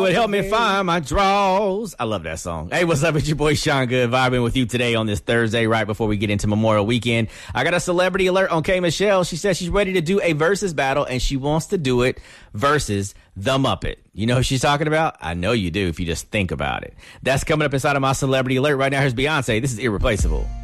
Would help me find my draws. I love that song. Hey, what's up? It's your boy Sean Good, vibing with you today on this Thursday, right before we get into Memorial Weekend. I got a celebrity alert on K. Michelle. She says she's ready to do a versus battle, and she wants to do it versus the Muppet. You know who she's talking about? I know you do if you just think about it. That's coming up inside of my celebrity alert. Right now, here's Beyonce. This is Irreplaceable.